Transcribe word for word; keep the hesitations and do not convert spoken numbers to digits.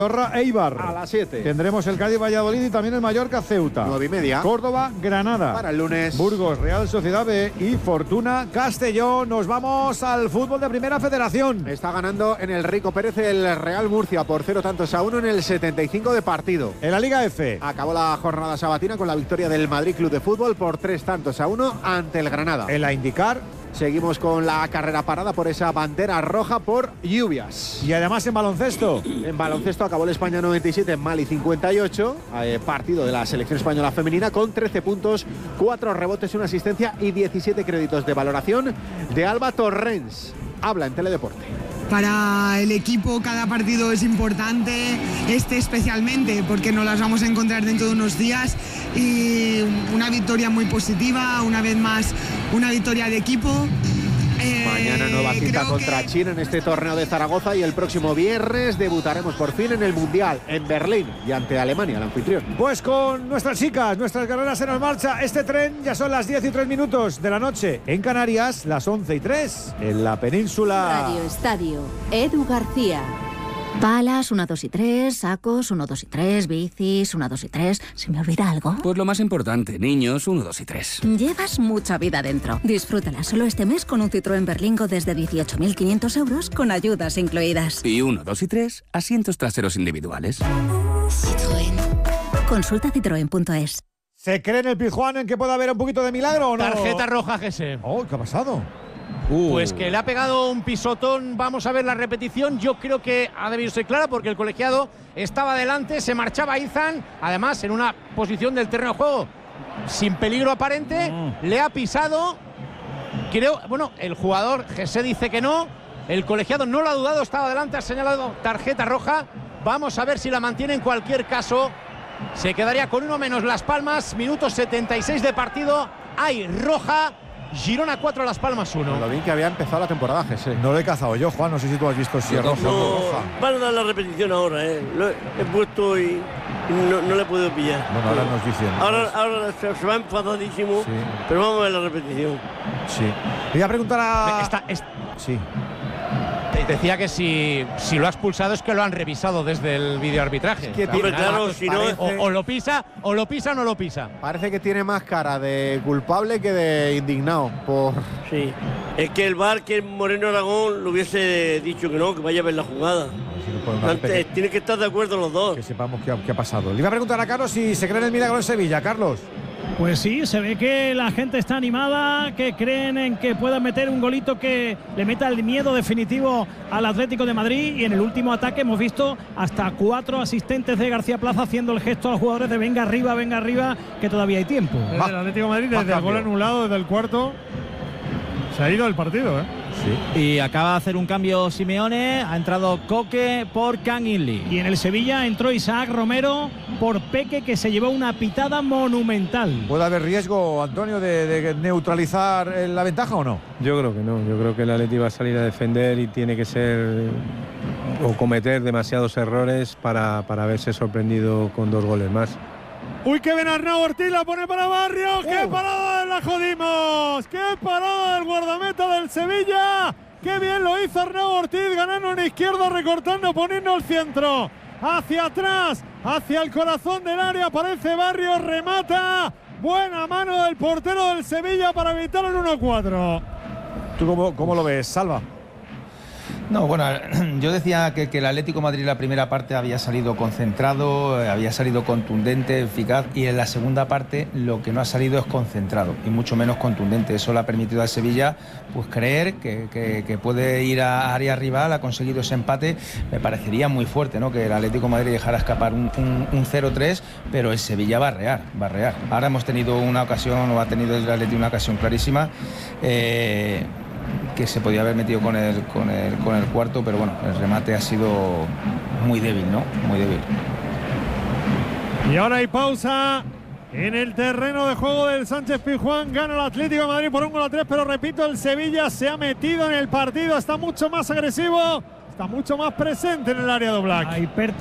Andorra Eibar. A las siete. Tendremos el Cádiz Valladolid y también el Mallorca Ceuta. nueve y media. Córdoba Granada. Para el lunes. Burgos Real Sociedad B y Fortuna Castellón. Nos vamos al fútbol de Primera Federación. Está ganando en el Rico Pérez el Real Murcia por cero tantos a uno en el setenta y cinco de partido. En la Liga F. Acabó la jornada sabatina con la victoria del Madrid Club de Fútbol por tres tantos a uno ante el Granada. En la IndyCar. Seguimos con la carrera parada por esa bandera roja por lluvias. Y además en baloncesto. En baloncesto acabó el España noventa y siete, Mali cincuenta y ocho. Eh, partido de la selección española femenina con trece puntos, cuatro rebotes, una asistencia y diecisiete créditos de valoración de Alba Torrens. Habla en Teledeporte. Para el equipo cada partido es importante, este especialmente porque nos las vamos a encontrar dentro de unos días, y una victoria muy positiva, una vez más una victoria de equipo. Eh, Mañana nueva cita contra que... China en este torneo de Zaragoza, y el próximo viernes debutaremos por fin en el Mundial en Berlín y ante Alemania, el anfitrión. Pues con nuestras chicas, nuestras guerreras en marcha, este tren ya son las diez y tres minutos de la noche. En Canarias, las once y tres, en la península. Radio Estadio, Edu García. Palas, uno, dos y tres, sacos, uno, dos y tres, bicis, uno, dos y tres. ¿Se me olvida algo? Pues lo más importante, niños, uno, dos y tres. Llevas mucha vida dentro. Disfrútala solo este mes con un Citroën Berlingo desde dieciocho mil quinientos euros con ayudas incluidas. Y uno, dos y tres, asientos traseros individuales. Citroën. Consulta citroen punto es. ¿Se cree en el Pizjuán en que pueda haber un poquito de milagro o no? Tarjeta roja, Gese. Oh, ¿qué ha pasado? Uh. Pues que le ha pegado un pisotón. Vamos a ver la repetición. Yo creo que ha debido ser clara porque el colegiado estaba delante, se marchaba Izan, además en una posición del terreno de juego sin peligro aparente, mm. le ha pisado. Creo, bueno, el jugador Gese dice que no, el colegiado no lo ha dudado, estaba delante, ha señalado tarjeta roja. Vamos a ver si la mantiene. En cualquier caso, se quedaría con uno menos Las Palmas. Minuto setenta y seis de partido, hay roja. Girona cuatro, Las Palmas uno. Lo bien que había empezado la temporada, Gese. No lo he cazado yo, Juan, no sé si tú has visto si es roja no, o no roja. Van a dar la repetición ahora, ¿eh? Lo he, he puesto y no, no le he podido pillar. Bueno, ahora nos dicen. Ahora, ahora se, se va enfadadísimo, sí. Pero vamos a ver la repetición. Sí. Le voy a preguntar a... Esta, esta... Sí. Decía que si, si lo ha expulsado es que lo han revisado desde el videoarbitraje. Es que tiene, o sea, claro, si no, o, o lo pisa, o lo pisa o no lo pisa. Parece que tiene más cara de culpable que de indignado por... Sí, es que el V A R, que Moreno Aragón, lo hubiese dicho que no, que vaya a ver la jugada. Si no Antes, tiene que estar de acuerdo los dos. Que sepamos qué ha, qué ha pasado. Le iba a preguntar a Carlos si se cree en el milagro en Sevilla. Carlos. Pues sí, se ve que la gente está animada, que creen en que pueda meter un golito que le meta el miedo definitivo al Atlético de Madrid. Y en el último ataque hemos visto hasta cuatro asistentes de García Plaza haciendo el gesto a los jugadores de venga arriba, venga arriba, que todavía hay tiempo. Desde el Atlético de Madrid, desde el gol anulado, desde el cuarto, se ha ido el partido, ¿eh? Sí. Y acaba de hacer un cambio Simeone, ha entrado Coque por Kang In-lee. Y en el Sevilla entró Isaac Romero por Peque, que se llevó una pitada monumental. ¿Puede haber riesgo, Antonio, de, de neutralizar la ventaja o no? Yo creo que no, yo creo que el Atleti va a salir a defender y tiene que ser o cometer demasiados errores para, para haberse sorprendido con dos goles más. Uy, que ven Arnau Ortiz, la pone para Barrios. ¡Qué parada la jodimos! ¡Qué parada del guardameta del Sevilla! ¡Qué bien lo hizo Arnau Ortiz, ganando en izquierda, recortando, poniendo el centro hacia atrás, hacia el corazón del área, aparece Barrios, remata. Buena mano del portero del Sevilla para evitar el uno cuatro. ¿Tú cómo, cómo lo ves, Salva? No, bueno, yo decía que, que el Atlético de Madrid la primera parte había salido concentrado, había salido contundente, eficaz, y en la segunda parte lo que no ha salido es concentrado y mucho menos contundente. Eso le ha permitido al Sevilla pues creer que, que, que puede ir a área rival, ha conseguido ese empate. Me parecería muy fuerte, ¿no?, que el Atlético de Madrid dejara escapar un, un, un cero tres, pero el Sevilla va a rear, va a rear. Ahora hemos tenido una ocasión, o ha tenido el Atlético una ocasión clarísima, eh, que se podía haber metido con el, con, el, con el cuarto, pero bueno, el remate ha sido muy débil, ¿no? Muy débil. Y ahora hay pausa en el terreno de juego del Sánchez Pizjuán. Gana el Atlético de Madrid por un gol a tres, pero repito, el Sevilla se ha metido en el partido, está mucho más agresivo, está mucho más presente en el área de Oblak.